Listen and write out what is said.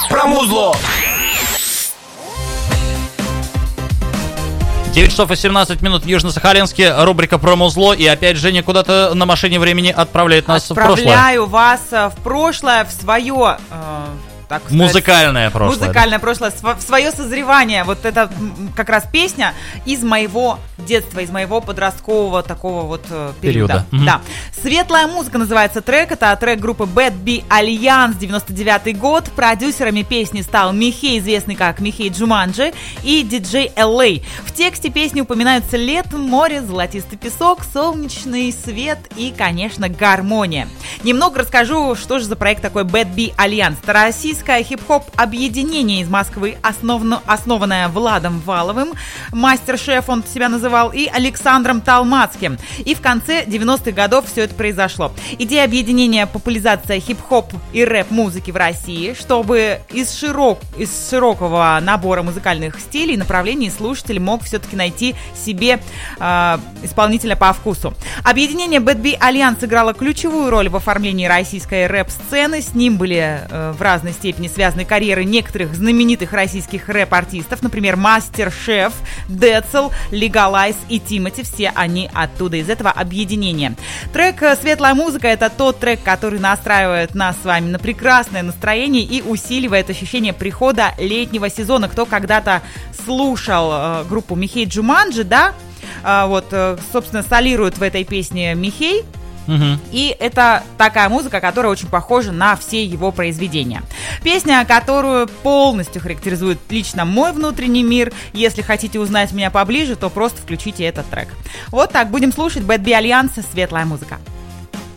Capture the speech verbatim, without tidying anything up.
Промузло. девять часов и семнадцать минут в Южно-Сахалинске. Рубрика «Промузло». И опять Женя куда-то на машине времени отправляет нас Отправляю в прошлое. Отправляю вас в прошлое, в свое... Э, так сказать, музыкальное прошлое. Музыкальное да. прошлое, в свое созревание. Вот это как раз песня из моего детства, из моего подросткового такого вот периода. периода. Да. «Светлая музыка» называется трек. Это трек группы Bad Bee Alliance, девяносто девятый год. Продюсерами песни стал Михей, известный как Михей Джуманджи, и диджей эл эй. В тексте песни упоминаются лето, море, золотистый песок, солнечный свет и, конечно, гармония. Немного расскажу, что же за проект такой Bad Bee Alliance. Это российское хип-хоп объединение из Москвы, основно, основанное Владом Валовым, мастер-шеф он себя называл, и Александром Талмацким. И в конце девяностых годов все это произошло. Идея объединения — популяризация хип-хоп и рэп-музыки в России, чтобы из, широк, из широкого набора музыкальных стилей и направлений слушатель мог все-таки найти себе э, исполнителя по вкусу. Объединение Bad Bee Alliance сыграло ключевую роль в оформлении российской рэп-сцены. С ним были э, в разной степени связаны карьеры некоторых знаменитых российских рэп-артистов, например, Мастер-шеф, Децл, Легалайз и Тимати. Все они оттуда, из этого объединения. Трек «Светлая музыка» — это тот трек, который настраивает нас с вами на прекрасное настроение и усиливает ощущение прихода летнего сезона. Кто когда-то слушал э, группу Михей Джуманджи, да, э, вот, э, собственно, солирует в этой песне Михей. Угу. И это такая музыка, которая очень похожа на все его произведения. Песня, которую полностью характеризует лично мой внутренний мир. Если хотите узнать меня поближе, то просто включите этот трек. Вот так, будем слушать Bad Bee Alliance «Светлая музыка».